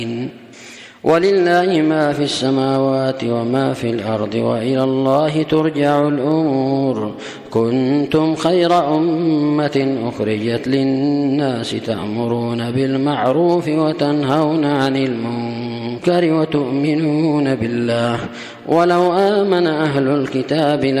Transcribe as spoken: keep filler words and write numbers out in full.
ولله ما في السماوات وما في الأرض وإلى الله ترجع الأمور. كنتم خير أمة أخرجت للناس تأمرون بالمعروف وتنهون عن المنكر وتؤمنون بالله ولو آمن أهل الكتاب